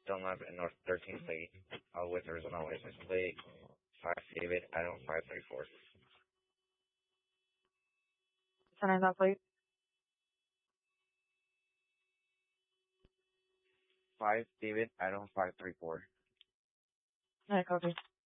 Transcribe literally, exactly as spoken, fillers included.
Dunlap and North thirteenth Plate, uh, with Arizona license plate five David Adam five three four. Center that plate. five David Adam five three four. Alright, copy.